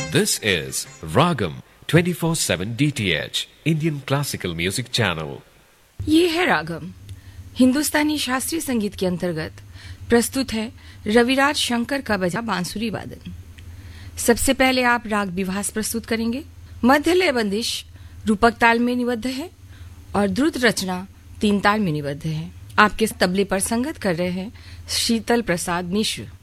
This is Ragam 24/7 DTH Indian Classical Music Channel. ये है रागम, हिंदुस्तानी शास्त्रीय संगीत के अंतर्गत प्रस्तुत है रविराज शंकर का बजा बांसुरी वादन। सबसे पहले आप राग विभास प्रस्तुत करेंगे। मध्य लय बंदिश रूपक ताल में निबद्ध है और द्रुत रचना 3 ताल में निबद्ध है। आपके तबले पर संगत कर रहे हैं शीतल प्रसाद मिश्र।